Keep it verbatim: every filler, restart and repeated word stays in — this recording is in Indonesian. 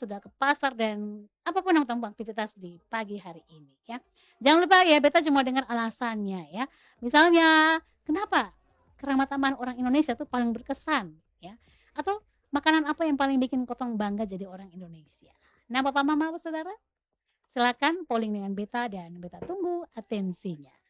sudah ke pasar dan apapun yang kamu aktivitas di pagi hari ini ya. Jangan lupa ya beta cuma dengar alasannya ya. Misalnya, kenapa kerama tamahan orang Indonesia tuh paling berkesan ya, atau makanan apa yang paling bikin kotong bangga jadi orang Indonesia. Nah, papa, mama, saudara, silakan polling dengan beta dan beta tunggu atensinya.